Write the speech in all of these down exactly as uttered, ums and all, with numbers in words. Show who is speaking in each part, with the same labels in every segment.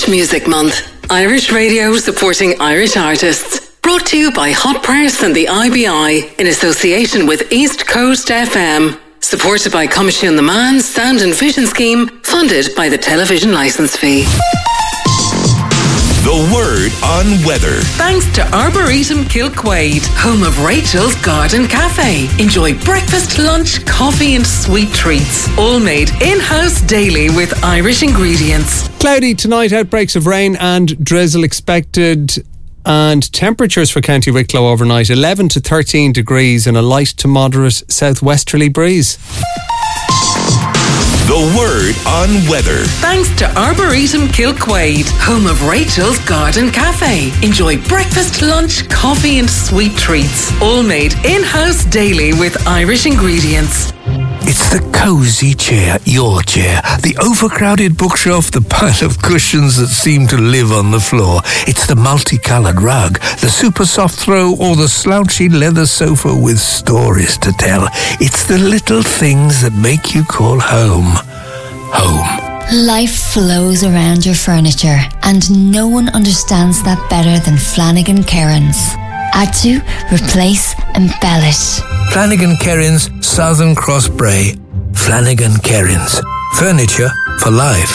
Speaker 1: Irish Music Month. Irish Radio supporting Irish artists. Brought to you by Hot Press and the I B I in association with East Coast F M. Supported by Coimisiún na Meán Sound and Vision Scheme, funded by the television licence fee.
Speaker 2: The Word on Weather.
Speaker 1: Thanks to Arboretum Kilquade, home of Rachel's Garden Cafe. Enjoy breakfast, lunch, coffee and sweet treats. All made in-house daily with Irish ingredients.
Speaker 3: Cloudy tonight, outbreaks of rain and drizzle expected. And temperatures for County Wicklow overnight, eleven to thirteen degrees and a light to moderate southwesterly breeze.
Speaker 2: The Word on Weather.
Speaker 1: Thanks to Arboretum Kilquade, home of Rachel's Garden Cafe. Enjoy breakfast, lunch, coffee and sweet treats. All made in-house daily with Irish ingredients.
Speaker 4: It's the cosy chair, your chair, the overcrowded bookshelf, the pile of cushions that seem to live on the floor. It's the multicoloured rug, the super soft throw, or the slouchy leather sofa with stories to tell. It's the little things that make you call home, home.
Speaker 5: Life flows around your furniture, and no one understands that better than Flanagan Cairns. Add to, replace, embellish.
Speaker 4: Flanagan Cairns, Southern Cross Bray. Flanagan Cairns. Furniture for life.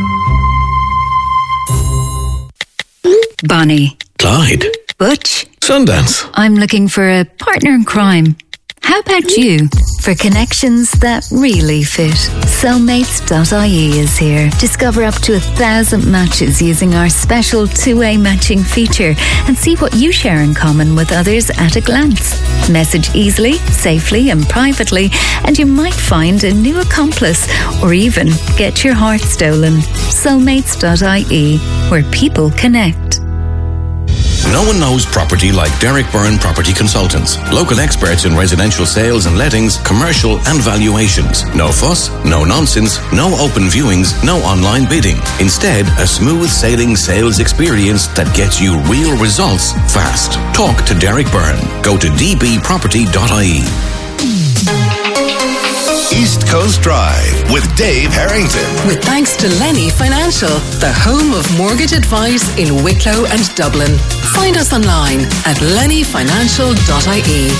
Speaker 6: Bonnie.
Speaker 7: Clyde.
Speaker 6: Butch.
Speaker 7: Sundance.
Speaker 6: I'm looking for a partner in crime. How about you? For connections that really fit, soulmates dot I E is here. Discover up to a thousand matches using our special two-way matching feature and see what you share in common with others at a glance. Message easily, safely and privately, and you might find a new accomplice or even get your heart stolen. soulmates dot I E, where people connect.
Speaker 8: No one knows property like Derek Byrne Property Consultants. Local experts in residential sales and lettings, commercial and valuations. No fuss, no nonsense, no open viewings, no online bidding. Instead, a smooth sailing sales experience that gets you real results fast. Talk to Derek Byrne. Go to d b property dot I E.
Speaker 2: East Coast Drive with Dave Harrington.
Speaker 1: With thanks to Lenny Financial, the home of mortgage advice in Wicklow and Dublin. Find us online at lenny financial dot I E.